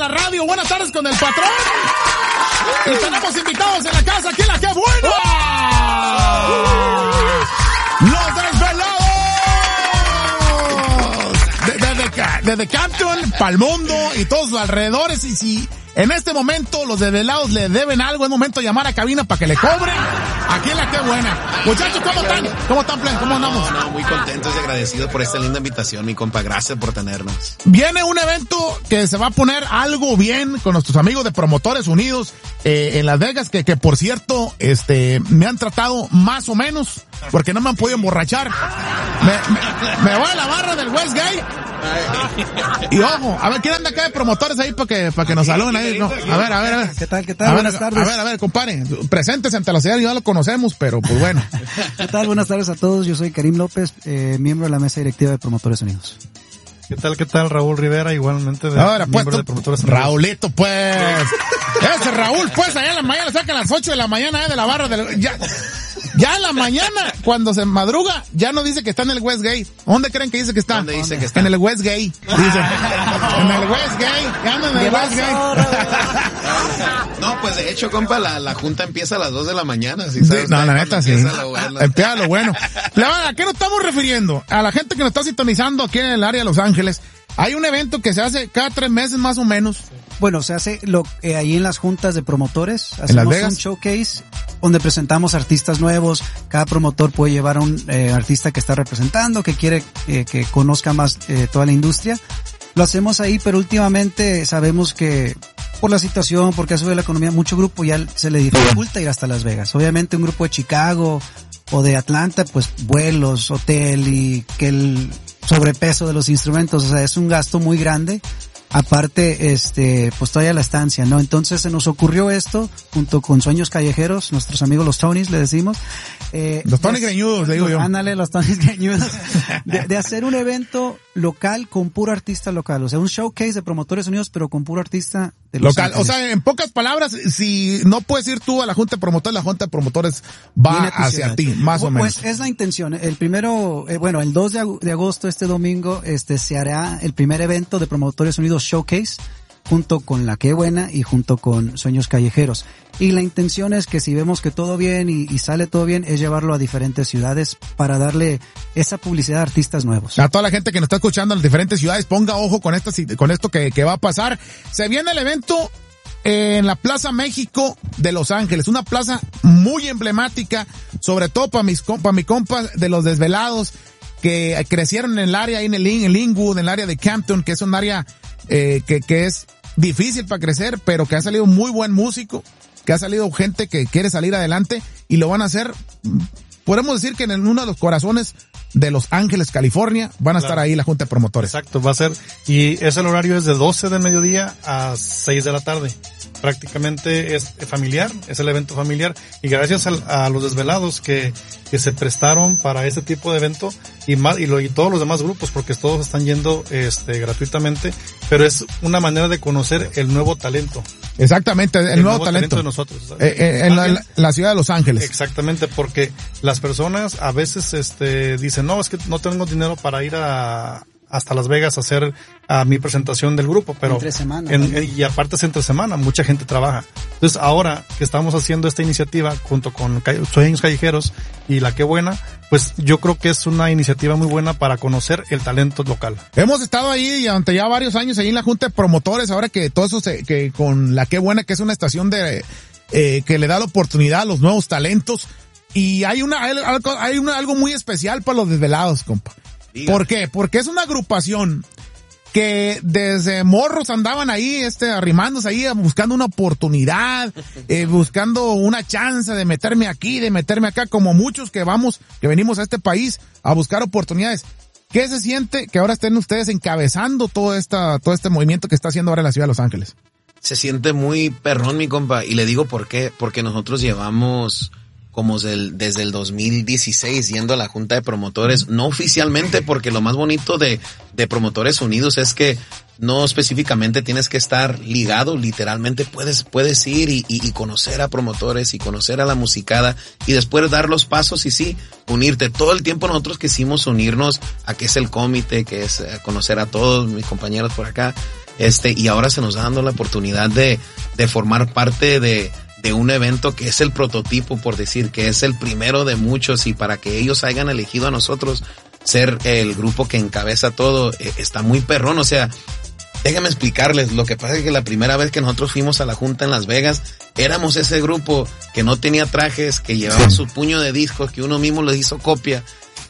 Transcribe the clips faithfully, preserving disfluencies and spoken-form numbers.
la radio. Buenas tardes con el patrón. Y tenemos invitados en la casa. ¡Aquí la que bueno! ¡Los desvelados! Desde, desde Campton, pa'l mundo y todos sus alrededores. Y si en este momento los desvelados le deben algo, es momento de llamar a cabina para que le cobren. Aquí la que buena. Muchachos, ¿cómo están? ¿Cómo están, Plan? ¿Cómo andamos? No, no, muy contentos y agradecidos por esta linda invitación, mi compa. Gracias por tenernos. Viene un evento que se va a poner algo bien con nuestros amigos de Promotores Unidos eh, en Las Vegas, que, que por cierto, este, me han tratado más o menos, porque no me han podido emborrachar. Me, me, me voy a la barra del Westgate. Y ojo, a ver, ¿quién anda acá de promotores ahí para que, para que nos saluden ahí? No, a ver, a ver, a ver. ¿Qué tal, qué tal? A ver, Buenas tardes. A ver, a ver, compadre, presentes ante la ciudad, ya lo conocemos, pero pues bueno. ¿Qué tal? Buenas tardes a todos. Yo soy Karim López, eh, miembro de la mesa directiva de Promotores Unidos. ¿Qué tal, qué tal? Raúl Rivera, igualmente de Ahora, pues, miembro de Promotores Unidos. Raulito, pues. Ese Raúl, pues, allá en la mañana, saca a las ocho de la mañana, eh, de la barra del, ya, ya en la mañana, cuando se madruga, ya no dice que está en el Westgate. ¿Dónde creen que dice que está? ¿Dónde dice que está? En el Westgate. Dice. En el Westgate. Ya anda en el Westgate. No, pues de hecho, compa, la, la junta empieza a las dos de la mañana. ¿Sí sabes? No, la neta, sí. Empieza lo bueno. Empieza lo bueno. ¿A qué nos estamos refiriendo? A la gente que nos está sintonizando aquí en el área de Los Ángeles. Hay un evento que se hace cada tres meses más o menos. Bueno, se hace lo eh, ahí en las juntas de promotores. ¿En Las Hacemos Vegas? un showcase donde presentamos artistas nuevos. Cada promotor puede llevar a un eh, artista que está representando, que quiere eh, que conozca más eh, toda la industria. Lo hacemos ahí, pero últimamente sabemos que por la situación, porque ha subido la economía, mucho grupo ya se le dificulta ir hasta Las Vegas. Obviamente un grupo de Chicago o de Atlanta, pues vuelos, hotel y que el sobrepeso de los instrumentos, o sea, es un gasto muy grande. Aparte, este, pues todavía la estancia, ¿no? Entonces se nos ocurrió esto, junto con Sueños Callejeros, nuestros amigos los Tonys, le decimos. Eh, Los Tonys greñudos, le digo yo. Ándale, los Tonys greñudos. De, de hacer un evento local con puro artista local. O sea, un showcase de Promotores Unidos, pero con puro artista de Los Local. Ángeles. O sea, en pocas palabras, si no puedes ir tú a la Junta de Promotores, la Junta de Promotores va Viene a tu hacia ciudad. ti, más o menos. Pues es la intención. El primero, eh, bueno, el dos de ag- de agosto, este domingo, este, se hará el primer evento de Promotores Unidos Showcase, junto con La Qué Buena y junto con Sueños Callejeros. Y la intención es que si vemos que todo bien y, y sale todo bien, es llevarlo a diferentes ciudades para darle esa publicidad a artistas nuevos. A toda la gente que nos está escuchando en las diferentes ciudades, ponga ojo con esta, con esto que, que va a pasar. Se viene el evento en la Plaza México de Los Ángeles, una plaza muy emblemática, sobre todo para mis para mi compa de los desvelados que crecieron en el área, ahí en el en Linwood, en el área de Campton, que es un área eh, que, que es difícil para crecer, pero que ha salido muy buen músico, que ha salido gente que quiere salir adelante y lo van a hacer. Podemos decir que en uno de los corazones de Los Ángeles, California, van a Claro. estar ahí la Junta de Promotores. Exacto, va a ser, y es el horario es de doce del mediodía a seis de la tarde. Prácticamente es familiar, es el evento familiar, y gracias al, a los desvelados que, que se prestaron para este tipo de evento, y más, y, lo, y todos los demás grupos, porque todos están yendo, este, gratuitamente, pero es una manera de conocer el nuevo talento. Exactamente, el, El nuevo, talento. de nosotros. Eh, eh, en, Más la, bien, en la ciudad de Los Ángeles. Exactamente, porque las personas a veces este dicen, no, es que no tengo dinero para ir a hasta Las Vegas a hacer a mi presentación del grupo, pero Entre semana, en, también. y aparte es entre semana, mucha gente trabaja. Entonces ahora que estamos haciendo esta iniciativa junto con Calle- Sueños Callejeros y La Qué Buena, pues yo creo que es una iniciativa muy buena para conocer el talento local. Hemos estado ahí durante ya varios años ahí en la Junta de Promotores, ahora que todo eso se, que con La Qué Buena, que es una estación de, eh, que le da la oportunidad a los nuevos talentos. Y hay una, hay algo, hay una, algo muy especial para los desvelados, compa. Diga. ¿Por qué? Porque es una agrupación que desde morros andaban ahí, este, arrimándose ahí, buscando una oportunidad, eh, buscando una chance de meterme aquí, de meterme acá, como muchos que vamos, que venimos a este país a buscar oportunidades. ¿Qué se siente que ahora estén ustedes encabezando todo esta, todo este movimiento que está haciendo ahora en la ciudad de Los Ángeles? Se siente muy perrón, mi compa, y le digo por qué, porque nosotros llevamos como del, desde el dos mil dieciséis yendo a la Junta de Promotores, no oficialmente, porque lo más bonito de, de Promotores Unidos es que no específicamente tienes que estar ligado, literalmente puedes, puedes ir y, y, y conocer a promotores y conocer a la musicada y después dar los pasos y sí, unirte. Todo el tiempo nosotros quisimos unirnos a qué es el comité, que es conocer a todos mis compañeros por acá. este, y ahora se nos está dando la oportunidad de, de formar parte de, de un evento que es el prototipo, por decir, que es el primero de muchos, y para que ellos hayan elegido a nosotros ser el grupo que encabeza todo, eh, está muy perrón. O sea, déjenme explicarles, lo que pasa es que la primera vez que nosotros fuimos a la junta en Las Vegas, éramos ese grupo que no tenía trajes, que llevaba sí. su puño de discos, que uno mismo les hizo copia,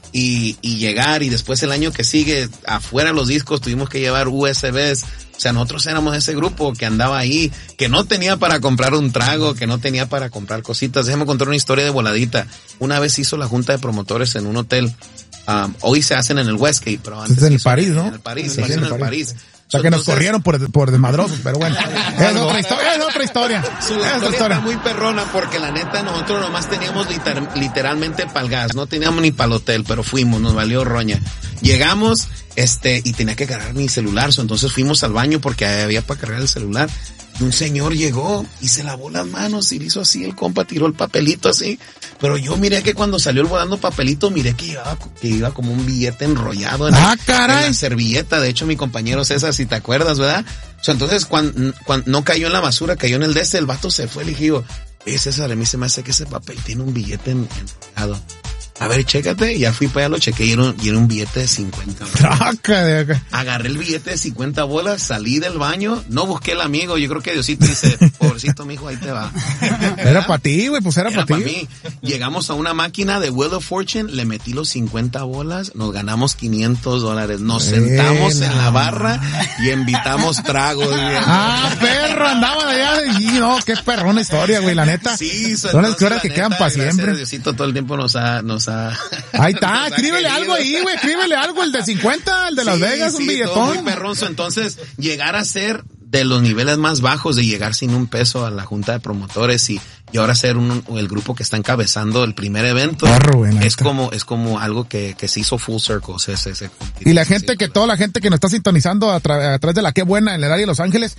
y, y llegar, y después el año que sigue, afuera los discos, tuvimos que llevar U S Bs. O sea, nosotros éramos ese grupo que andaba ahí, que no tenía para comprar un trago, que no tenía para comprar cositas. Déjame contar una historia de voladita. Una vez hizo la junta de promotores en un hotel. Um, hoy se hacen en el Westgate, pero antes es en el París, ¿no? En el París, se hicieron en el París. O sea, que nos corrieron por, por desmadrosos, pero bueno. Es otra historia, es otra historia. Su historia, historia está muy perrona, porque la neta nosotros nomás teníamos liter, literalmente pa'l gas, no teníamos ni pa'l hotel, pero fuimos, nos valió roña. Llegamos, este, y tenía que cargar mi celular, so, entonces fuimos al baño porque había para cargar el celular. Y un señor llegó y se lavó las manos y le hizo así, el compa tiró el papelito así. Pero yo miré que cuando salió el volando papelito, miré que iba, que iba como un billete enrollado en, ah, el, caray. en la servilleta. De hecho, mi compañero César, si te acuerdas, ¿verdad? O sea, entonces, cuando, cuando no cayó en la basura, cayó en el de este, el vato se fue, le dije yo, eh, César, a mí se me hace que ese papel tiene un billete en, enrollado. A ver, chécate, y ya fui para allá, lo chequé y era un, y era un billete de cincuenta bolas. Agarré el billete de cincuenta bolas, salí del baño, no busqué el amigo, yo creo que Diosito dice, pobrecito mijo, ahí te va. Era para ti, güey, pues era, era para ti. Mí. Llegamos a una máquina de Wheel of Fortune, le metí los cincuenta bolas, nos ganamos quinientos dólares, nos sentamos en la barra y invitamos tragos. Güey. Ah, perro, andaban allá, y no, qué perrona historia, güey, la neta. Sí, son las historias que neta, quedan para siempre. Diosito todo el tiempo nos ha, nos ahí está, escríbele algo ahí, güey, escríbele algo, el de cincuenta, el de Las sí, Vegas, sí, un billetón. Todo muy perronzo. Entonces, llegar a ser de los niveles más bajos, de llegar sin un peso a la junta de promotores y, y ahora ser un, el grupo que está encabezando el primer evento, Porro, güey, es como, es como algo que, que se hizo full circle. Se, se, se, y la gente que, toda la gente que nos está sintonizando a, tra a través de la Qué Buena en el área de Los Ángeles,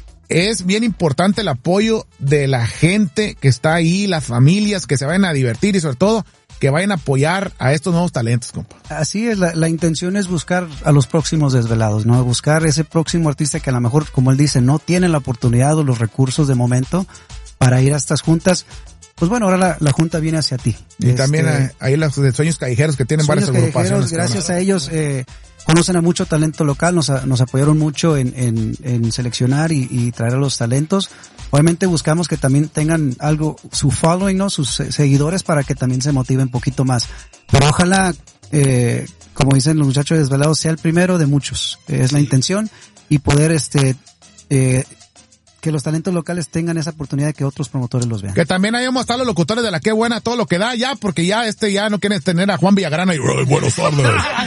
es bien importante el apoyo de la gente que está ahí, las familias que se vayan a divertir y sobre todo que vayan a apoyar a estos nuevos talentos, compa. Así es, la, la intención es buscar a los próximos desvelados, ¿no? Buscar ese próximo artista que a lo mejor, como él dice, no tiene la oportunidad o los recursos de momento para ir a estas juntas. Pues bueno, ahora la, la junta viene hacia ti. Y este, también hay, hay los de Sueños Callejeros que tienen varias agrupaciones. Gracias a ellos, eh, conocen a mucho talento local, nos, nos apoyaron mucho en, en, en seleccionar y, y traer a los talentos. Obviamente buscamos que también tengan algo, su following, ¿no? Sus seguidores para que también se motiven un poquito más. Pero ojalá, eh, como dicen los muchachos desvelados, sea el primero de muchos. Eh, es la intención y poder, este, eh, que los talentos locales tengan esa oportunidad de que otros promotores los vean. Que también ahí vamos a estar los locutores de la Qué Buena, todo lo que da ya, porque ya este ya no quieren tener a Juan Villagrana y oh, buenas tardes.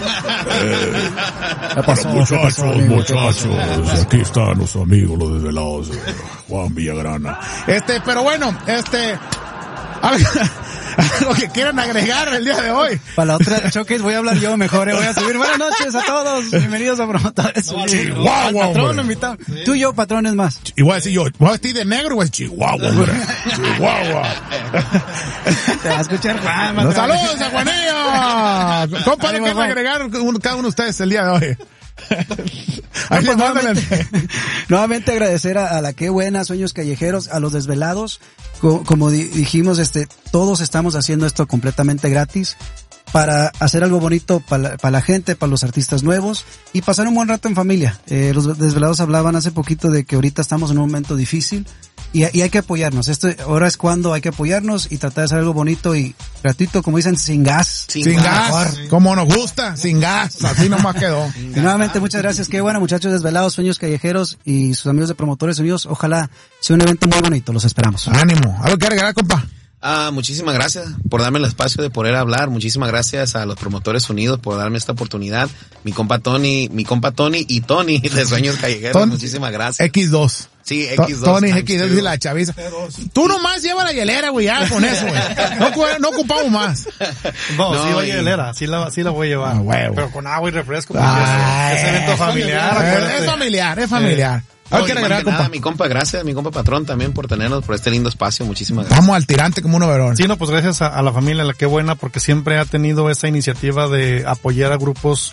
eh, ¿Qué pasó, muchachos, ¿qué pasó, muchachos, aquí están los amigos, los desvelados, Juan Villagrana. Este, pero bueno, este, lo que quieran agregar el día de hoy. Para la otra choques voy a hablar yo mejor, eh. Voy a subir. Buenas noches a todos, bienvenidos a Promotores. No, Chihuahua, patrón invitado. Sí. Tú y yo, patrones más. Y voy a decir yo, voy a vestir de negro, güey, Chihuahua, güey. Chihuahua. Te va a escuchar Juan. Los saludos a Juanillo. ¿Cómo para que agregar cada uno de ustedes el día de hoy? No, pues nuevamente, nuevamente agradecer a, a la Qué Buena, Sueños Callejeros, a los desvelados. Co como di dijimos, este, todos estamos haciendo esto completamente gratis para hacer algo bonito para la, para la gente, para los artistas nuevos y pasar un buen rato en familia. Eh, los desvelados hablaban hace poquito de que ahorita estamos en un momento difícil y, y hay que apoyarnos. Esto ahora es cuando hay que apoyarnos y tratar de hacer algo bonito y gratuito, como dicen, sin gas. Sin, sin gas, gas sí. Como nos gusta, sin gas, así nomás quedó. Y nuevamente muchas gracias, Qué Buena, muchachos desvelados, Sueños Callejeros y sus amigos de Promotores Unidos. Ojalá sea un evento muy bonito, los esperamos. Ánimo, ¿algo que agregar, compa? Ah, muchísimas gracias por darme el espacio de poder hablar. Muchísimas gracias a los Promotores Unidos por darme esta oportunidad. Mi compa Tony, mi compa Tony y Tony de Sueños Callejeros. Ton muchísimas gracias. X dos. Sí, X dos. Tony X dos y la chaviza. Tú nomás lleva la hielera, güey, ya con eso, güey. No, no ocupamos más. No, no sí voy a hielera, sí la, sí la voy a llevar. Ah, pero con agua y refresco. Ay, es evento familiar. Es, es familiar, es familiar. Eh. No, que nada, compa. mi compa, gracias, mi compa patrón también por tenernos, por este lindo espacio, muchísimas gracias. Vamos al tirante como uno verón. Sí, no, pues gracias a, a la familia, la Qué Buena, porque siempre ha tenido esa iniciativa de apoyar a grupos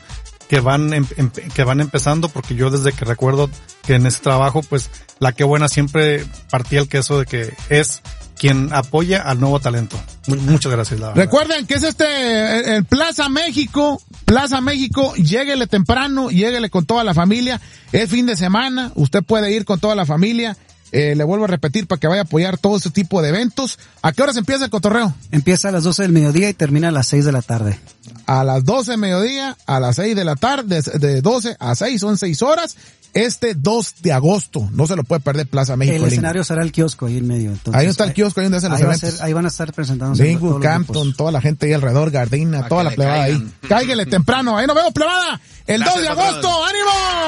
que van em, em, que van empezando, porque yo desde que recuerdo que en ese trabajo, pues la que buena siempre partía el queso de que es quien apoya al nuevo talento. Muchas gracias, la verdad. Recuerden que es este, el Plaza México, Plaza México, lléguele temprano, lléguele con toda la familia, es fin de semana, usted puede ir con toda la familia, eh, le vuelvo a repetir para que vaya a apoyar todo ese tipo de eventos. ¿A qué horas empieza el cotorreo? Empieza a las doce del mediodía y termina a las seis de la tarde. A las doce del mediodía, a las seis de la tarde, de, de doce a seis, son seis horas. Este dos de agosto, no se lo puede perder, Plaza México. El escenario será el kiosco ahí en medio. Entonces, ahí está el kiosco, ahí donde hacen los ahí va a eventos. ser, ahí van a estar presentándose Linwood, Campton, toda la gente ahí alrededor, Gardina, Pa' toda que la le plebada caigan. ahí. Cáiguele temprano, ahí nos vemos, plebada, el Gracias, dos de patrón. agosto, ¡ánimo!